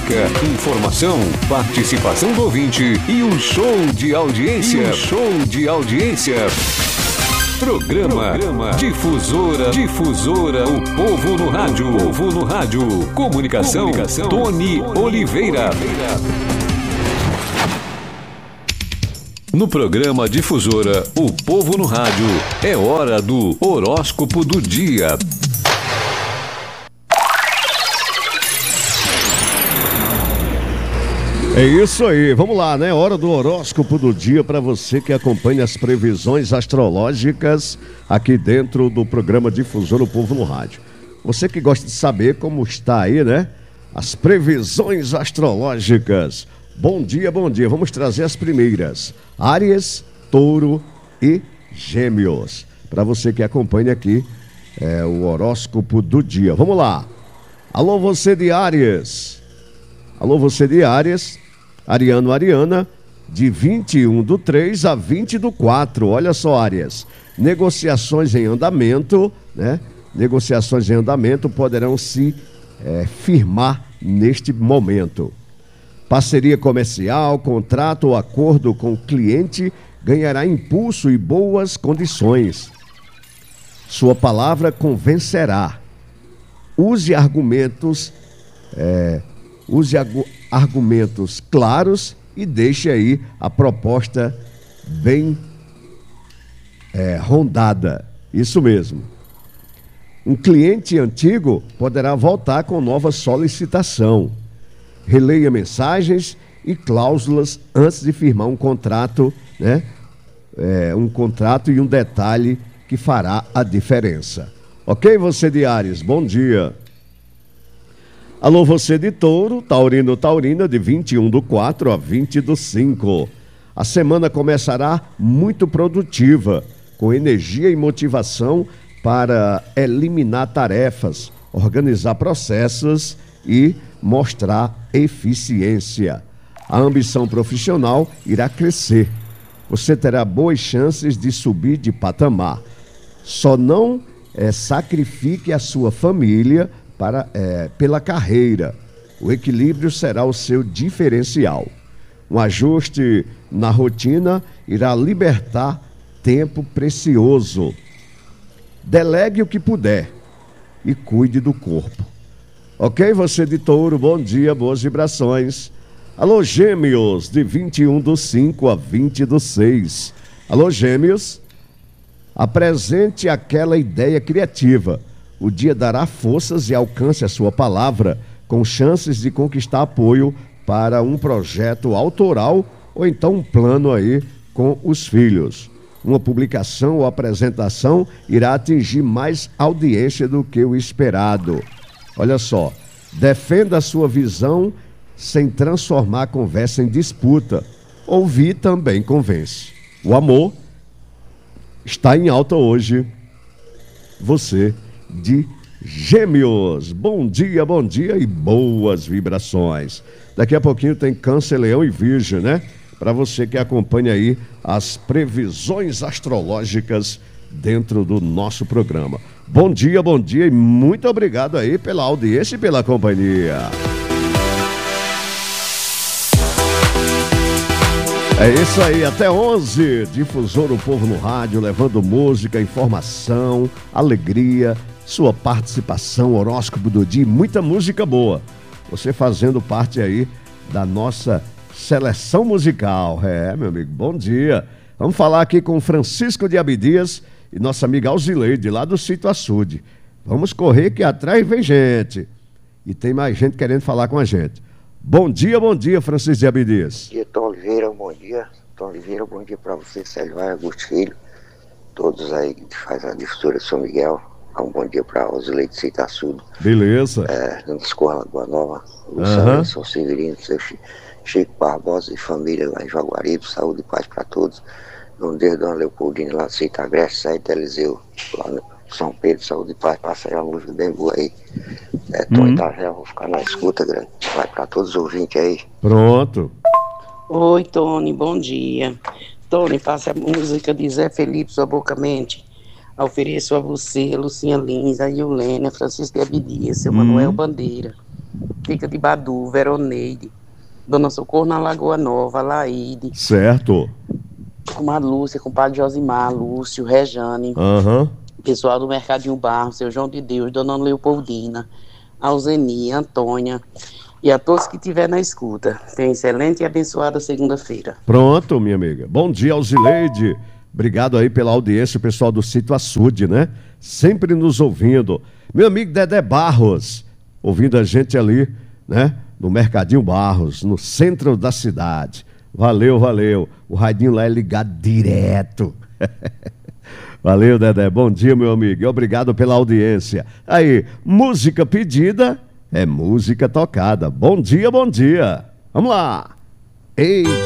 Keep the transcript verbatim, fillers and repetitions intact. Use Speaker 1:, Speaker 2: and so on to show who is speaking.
Speaker 1: música, informação, participação do ouvinte e um show de audiência. E um show de audiência. Programa, Programa Difusora, Difusora, o povo no rádio, o povo no rádio. Comunicação, Comunicação Tony, Tony Oliveira. Oliveira. No programa Difusora, o povo no rádio, é hora do horóscopo do dia.
Speaker 2: É isso aí, vamos lá, né? Hora do horóscopo do dia para você que acompanha as previsões astrológicas aqui dentro do programa Difusora, o povo no rádio. Você que gosta de saber como está aí, né? As previsões astrológicas. Bom dia, bom dia. Vamos trazer as primeiras. Áries, Touro e Gêmeos. Para você que acompanha aqui é, o horóscopo do dia. Vamos lá. Alô, você de Áries. Alô, você de Áries. Ariano, Ariana, de vinte e um do três a vinte do quatro. Olha só, Áries. Negociações em andamento, né? Negociações em andamento poderão se é, firmar neste momento. Parceria comercial, contrato ou acordo com o cliente ganhará impulso e boas condições. Sua palavra convencerá. Use argumentos, é, use argumentos claros e deixe aí a proposta bem é, rondada. Isso mesmo. Um cliente antigo poderá voltar com nova solicitação. Releia mensagens e cláusulas antes de firmar um contrato, né? É, um contrato e um detalhe que fará a diferença. Ok, você de Áries, bom dia. Alô, você de Touro, Taurino, Taurina, de vinte e um do quatro a vinte do cinco. A semana começará muito produtiva, com energia e motivação para eliminar tarefas, organizar processos e mostrar eficiência. A ambição profissional irá crescer. Você terá boas chances de subir de patamar. Só não é, sacrifique a sua família para, é, pela carreira. O equilíbrio será o seu diferencial. Um ajuste na rotina irá libertar tempo precioso. Delegue o que puder e cuide do corpo. Ok, você de Touro, bom dia, boas vibrações. Alô, Gêmeos, de vinte e um do cinco a vinte do seis. Alô, Gêmeos, apresente aquela ideia criativa. O dia dará forças e alcance a sua palavra, com chances de conquistar apoio para um projeto autoral ou então um plano aí com os filhos. Uma publicação ou apresentação irá atingir mais audiência do que o esperado. Olha só, defenda a sua visão sem transformar a conversa em disputa. Ouvir também convence. O amor está em alta hoje. Você de Gêmeos. Bom dia, bom dia e boas vibrações. Daqui a pouquinho tem Câncer, Leão e Virgem, né? Para você que acompanha aí as previsões astrológicas dentro do nosso programa. Bom dia, bom dia e muito obrigado aí pela audiência e pela companhia. É isso aí, até onze, Difusor o Povo no Rádio, levando música, informação, alegria, sua participação, horóscopo do dia e muita música boa. Você fazendo parte aí da nossa seleção musical. É, meu amigo, bom dia. Vamos falar aqui com Francisco de Abdias e nossa amiga Alzileide, lá do Sítio Açude. Vamos correr que atrás vem gente. E tem mais gente querendo falar com a gente. Bom dia, bom dia, Francisco de Abdias.
Speaker 3: Bom dia, Tom Oliveira, bom dia. Tom Oliveira, bom dia para você, Célio Vai, Augusto Filho, todos aí que fazem a difusora de São Miguel. Um bom dia para Alzileide de Sítio Açude.
Speaker 2: Beleza.
Speaker 3: É, Escorra, Lagoa Nova, Luciano, uhum. São Severino, seu Chico Barbosa e família lá em Jaguaribe, saúde e paz para todos. Dom Deus, Dona Leopoldina lá de Sítio Agreste, Saída Eliseu, lá no São Pedro, saúde e paz, passa aí uma música bem boa aí. É, Tom uhum. Itagel, vou ficar na escuta, grande. Vai para todos os ouvintes aí.
Speaker 2: Pronto.
Speaker 4: Oi, Tony, bom dia. Tony, passa a música de Zé Felipe, Sua Boca Mente. Ofereço a você, Lucinha Lins, a Iulênia, Francisco de Abdias, seu hum. Manuel Bandeira. Tica de Badu, Veroneide, Dona Socorro na Lagoa Nova, Laide.
Speaker 2: Certo.
Speaker 4: Com a Lúcia, com o Padre Josimar, Lúcio, Rejane.
Speaker 2: Aham. Uhum.
Speaker 4: Pessoal do Mercadinho Barro, seu João de Deus, Dona Leopoldina, Alzeni, Antônia e a todos que estiver na escuta. Tenha excelente e abençoada segunda-feira.
Speaker 2: Pronto, minha amiga. Bom dia, Alzileide. Obrigado aí pela audiência, o pessoal do Sítio Açude, né? Sempre nos ouvindo. Meu amigo Dedé Barros, ouvindo a gente ali, né? No Mercadinho Barros, no centro da cidade. Valeu, valeu. O radinho lá é ligado direto. Valeu, Dedé. Bom dia, meu amigo. E obrigado pela audiência. Aí, música pedida é música tocada. Bom dia, bom dia. Vamos lá. Ei.